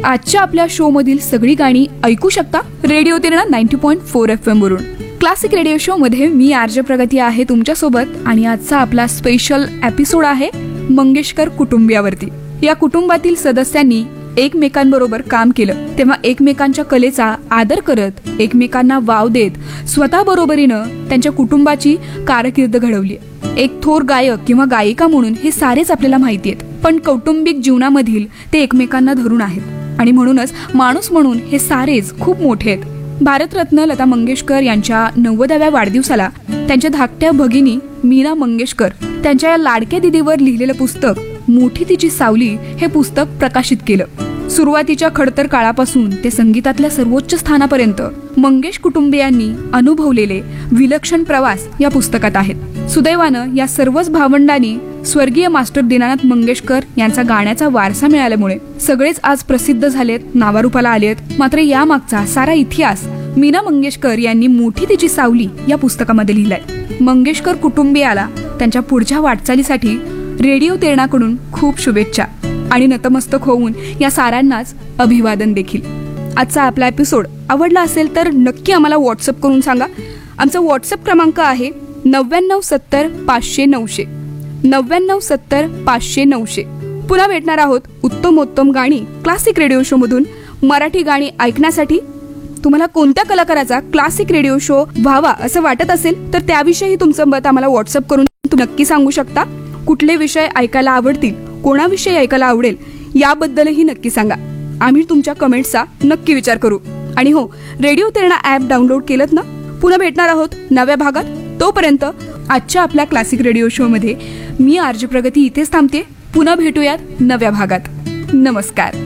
आजच्या आपल्या शो मधील सगळी गाणी ऐकू शकता रेडिओ तिरणा 90.4 FM वरून. क्लासिक रेडिओ शो मध्ये मी आरजे प्रगती आहे तुमच्यासोबत आणि आजचा आपला स्पेशल एपिसोड आहे मंगेशकर कुटुंबियावरती. या कुटुंबातील सदस्यांनी एकमेकांबरोबर काम केलं तेव्हा एकमेकांच्या कलेचा आदर करत एकमेकांना वाव देत स्वतः बरोबरीनं त्यांच्या कुटुंबाची कारकीर्द घडवली. एक थोर गायक किंवा गायिका म्हणून हे सारेच आपल्याला माहिती आहेत, पण कौटुंबिक जीवनामधील ते एकमेकांना धरून आहेत आणि म्हणूनच माणूस म्हणून हे सारेच खूप मोठे आहेत. भारतरत्न लता मंगेशकर यांच्या 90व्या वाढदिवसाला त्यांच्या धाकट्या भगिनी मीना मंगेशकर त्यांच्या या लाडक्या दिदीवर लिहिलेलं पुस्तक मोठी तिची सावली हे पुस्तक प्रकाशित केलं. सुरुवातीच्या खडतर काळापासून ते संगीतातल्या सर्वोच्च स्थानापर्यंत मंगेश कुटुंबियांनी अनुभवलेले विलक्षण प्रवास या पुस्तकात आहेत. सुदैवानं या सर्वच भावंडांनी स्वर्गीय मास्टर दीनानाथ मंगेशकर यांचा गाण्याचा वारसा मिळाल्यामुळे सगळेच आज प्रसिद्ध झालेत, नावारूपाला आलेत. मात्र यामागचा सारा इतिहास मीना मंगेशकर यांनी मोठी तिची सावली या पुस्तकामध्ये लिहिलाय. मंगेशकर कुटुंबियाला त्यांच्या पुढच्या वाटचालीसाठी रेडिओ तिरणाकडून खूप शुभेच्छा आणि नतमस्तक होऊन या साऱ्यांनाच अभिवादन देखील. आजचा आपला एपिसोड आवडला असेल तर नक्की आम्हाला व्हॉट्सअप करून सांगा. आमचा व्हॉट्सअप क्रमांक आहे 9970 500 900 9970 500 900. पुन्हा भेटणार आहोत उत्तमोत्तम गाणी क्लासिक रेडिओ शो मधून मराठी गाणी ऐकण्यासाठी. तुम्हाला कोणत्या कलाकाराचा क्लासिक रेडिओ शो व्हावा असं वाटत असेल तर त्याविषयी तुमचं मत आम्हाला व्हॉट्सअप करून नक्की सांगू शकता. कुठले विषय ऐकायला आवडतील, कोणाविषयी ऐकायला आवडेल याबद्दलही नक्की सांगा. आम्ही तुमच्या कमेंट्सचा नक्की विचार करू. आणि हो, रेडिओ तिरणा ॲप डाउनलोड केलंत ना. पुन्हा भेटणार आहोत नव्या भागात. तोपर्यंत आजच्या आपल्या क्लासिक रेडिओ शो मध्ये मी आरजे प्रगती इथेच थांबते. पुन्हा भेटूयात नव्या भागात. नमस्कार.